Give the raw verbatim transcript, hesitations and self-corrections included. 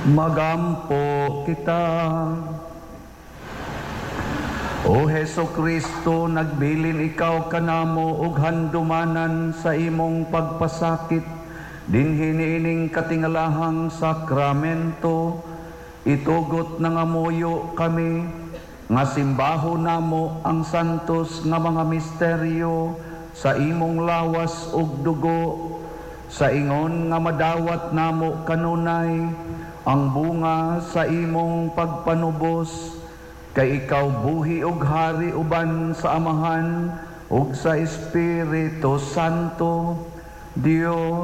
Magampo kita. O Heso Kristo, nagbilin ikaw kanamo og handumanan sa imong pagpasakit, dinhi niining katingalahang sakramento, itugot na nga moyo kami, nga simbaho namo ang santos nga mga misteryo sa imong lawas ug dugo, sa ingon nga madawat namo kanunay ang bunga sa imong pagpanubos, kay ikaw buhi ug hari uban sa Amahan ug sa Espiritu Santo, Dios